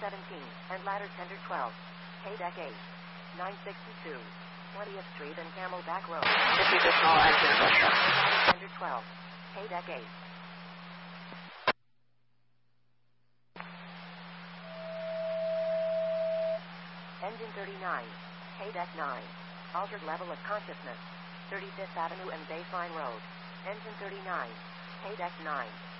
17, and ladder tender 12. K-Deck 8. 962. 20th Street and Camelback Road. This is a small engine pressure. Tender 12. K-Deck 8. Engine 39. K-Deck 9. Altered level of consciousness. 35th Avenue and Baseline Road. Engine 39. K-Deck 9.